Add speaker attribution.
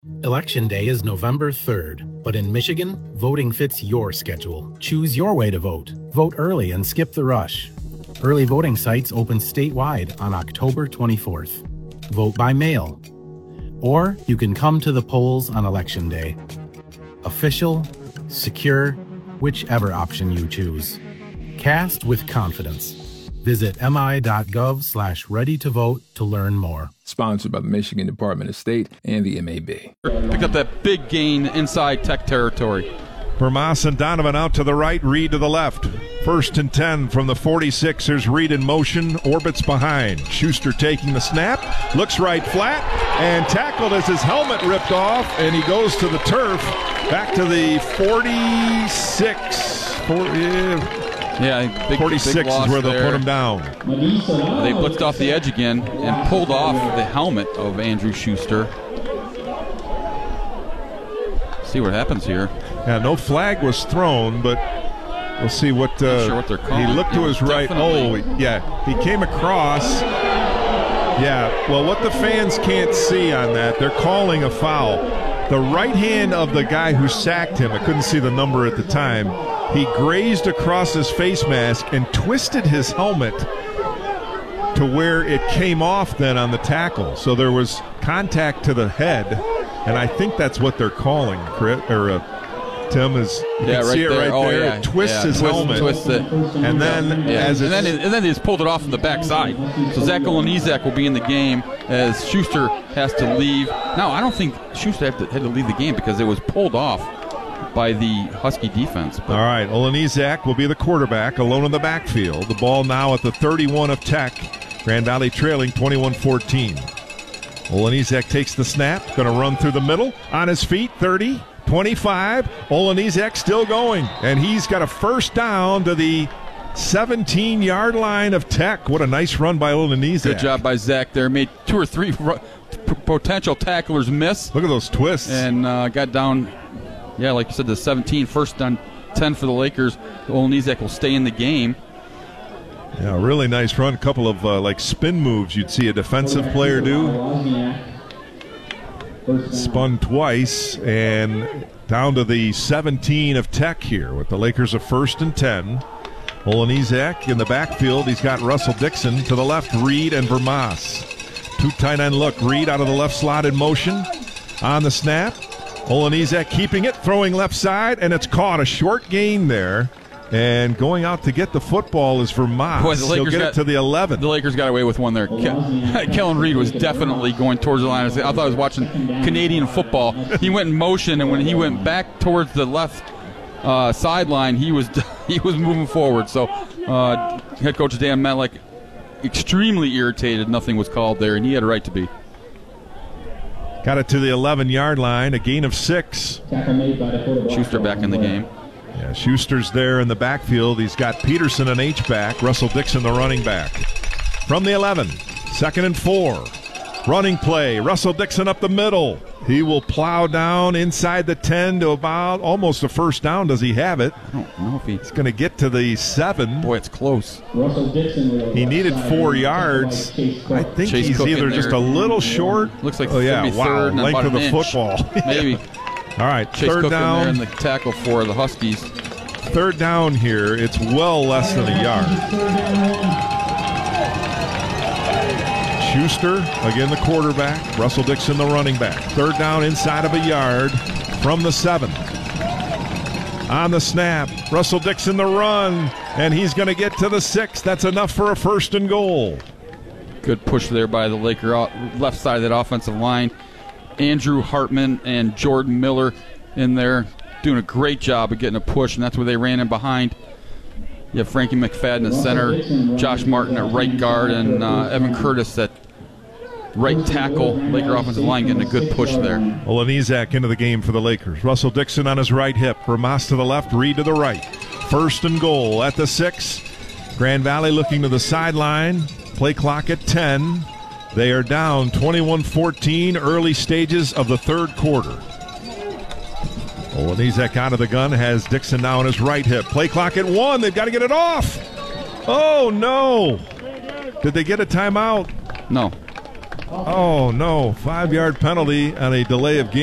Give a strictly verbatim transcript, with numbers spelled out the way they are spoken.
Speaker 1: Election Day is November third, but in Michigan, voting fits your schedule. Choose your way to vote. Vote early and skip the rush. Early voting sites open statewide on October twenty-fourth. Vote by mail. Or you can come to the polls on Election Day. Official, secure, whichever option you choose. Cast with confidence. Visit mi.gov slash ready to vote to learn more.
Speaker 2: Sponsored by the Michigan Department of State and the M A B.
Speaker 3: Pick up that big gain inside Tech territory.
Speaker 4: Vermas and Donovan out to the right, Reed to the left. First and ten from the forty-six. There's Reed in motion, orbits behind. Schuster taking the snap, looks right flat, and tackled as his helmet ripped off, and he goes to the turf. Back to the forty-six. forty,
Speaker 3: Yeah, big,
Speaker 4: forty-six
Speaker 3: big loss
Speaker 4: is where they'll
Speaker 3: there.
Speaker 4: put him down.
Speaker 3: They blitzed off the edge again and pulled off the helmet of Andrew Schuster. See what happens here.
Speaker 4: Yeah, no flag was thrown, but we'll see what, uh,
Speaker 3: Not sure what they're calling.
Speaker 4: He looked to his right.
Speaker 3: Definitely.
Speaker 4: Oh, yeah, he came across. Yeah, well, what the fans can't see on that, they're calling a foul. The right hand of the guy who sacked him, I couldn't see the number at the time, he grazed across his face mask and twisted his helmet to where it came off then on the tackle. So there was contact to the head, and I think that's what they're calling, Chris, or uh, Tim, is you
Speaker 3: Yeah,
Speaker 4: can
Speaker 3: right
Speaker 4: see it
Speaker 3: there.
Speaker 4: right
Speaker 3: Oh,
Speaker 4: there.
Speaker 3: yeah.
Speaker 4: It twists
Speaker 3: Yeah,
Speaker 4: his
Speaker 3: twist-
Speaker 4: helmet.
Speaker 3: twists it.
Speaker 4: And then
Speaker 3: Yeah.
Speaker 4: as
Speaker 3: and
Speaker 4: it's,
Speaker 3: then and then they just pulled it off from the backside. So Zach Olenizak will be in the game as Schuster has to leave. No, I don't think Schuster had to, had to leave the game because it was pulled off by the Husky defense. But
Speaker 4: all right, Olenizak will be the quarterback, alone in the backfield. The ball now at the thirty-one of Tech. Grand Valley trailing twenty-one fourteen. Olenizak takes the snap, going to run through the middle, on his feet, thirty, twenty-five. Olenizak still going, and he's got a first down to the seventeen-yard line of Tech. What a nice run by Olenizak.
Speaker 3: good job by Zach there. Made two or three ru- p- potential tacklers miss.
Speaker 4: Look at those twists.
Speaker 3: And uh, got down, yeah, like you said, the seventeen, first down ten for the Lakers. Olenizak will stay in the game.
Speaker 4: Yeah, really nice run. A couple of uh, like spin moves you'd see a defensive player do. Spun twice and down to the seventeen of Tech here with the Lakers a first and ten. Olenizak in the backfield. He's got Russell Dixon to the left, Reed and Vermas. Two tight end look. Reed out of the left slot in motion. On the snap. Olenizak keeping it, throwing left side, and it's caught. A short gain there. And going out to get the football is Vermas.
Speaker 3: Boy, the
Speaker 4: He'll
Speaker 3: Lakers
Speaker 4: get
Speaker 3: got-
Speaker 4: it to the eleven.
Speaker 3: The Lakers got away with one there. Ke- Kellen Reed was definitely going towards the line. I thought I was watching Canadian football. He went in motion, and when he went back towards the left uh, sideline, he was he was moving forward. So uh, head coach Dan Metlick extremely irritated. Nothing was called there, and he had a right to be.
Speaker 4: Got it to the eleven-yard line, a gain of six.
Speaker 3: Schuster back in the game.
Speaker 4: Yeah, Schuster's there in the backfield. He's got Peterson an H-back, Russell Dixon the running back. From the eleven, second and four. Running play, Russell Dixon up the middle. He will plow down inside the ten to about almost a first down. Does he have it?
Speaker 3: I don't know if he.
Speaker 4: He's going to get to the seven.
Speaker 3: Boy, it's close.
Speaker 4: He needed four yards. I think
Speaker 3: Chase
Speaker 4: he's
Speaker 3: Cook in
Speaker 4: either
Speaker 3: there.
Speaker 4: just a little short.
Speaker 3: Looks like
Speaker 4: oh yeah,
Speaker 3: maybe
Speaker 4: wow,
Speaker 3: third and
Speaker 4: length
Speaker 3: about
Speaker 4: of the
Speaker 3: an inch.
Speaker 4: football.
Speaker 3: Maybe.
Speaker 4: All right,
Speaker 3: Chase
Speaker 4: third
Speaker 3: Cook
Speaker 4: down.
Speaker 3: in there in the tackle for the Huskies.
Speaker 4: Third down here. It's well less than a yard. Schuster, again the quarterback. Russell Dixon the running back. Third down inside of a yard from the seven. On the snap, Russell Dixon the run, and he's going to get to the six. That's enough for a first and goal.
Speaker 3: Good push there by the Laker left side of that offensive line. Andrew Hartman and Jordan Miller in there doing a great job of getting a push, and that's where they ran in behind. You have Frankie McFadden at center, Josh Martin at right guard, and uh, Evan Curtis at right tackle. Laker offensive line getting a good push there.
Speaker 4: Olenizak into the game for the Lakers. Russell Dixon on his right hip. Vermas to the left, Reed to the right. First and goal at the six. Grand Valley looking to the sideline. Play clock at ten. They are down twenty-one fourteen, early stages of the third quarter. Olenizak out of the gun, has Dixon now on his right hip. Play clock at one. They've got to get it off. Oh, no. Did they get a timeout?
Speaker 3: No.
Speaker 4: Oh, no. Five-yard penalty on a delay of game.